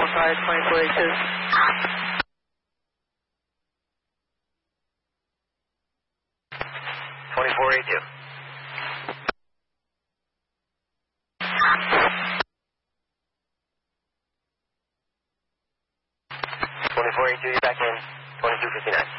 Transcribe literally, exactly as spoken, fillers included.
five, twenty-four eighty-two. twenty-four eighty-two. twenty-four eighty-two, you're back in. twenty-two fifty-nine.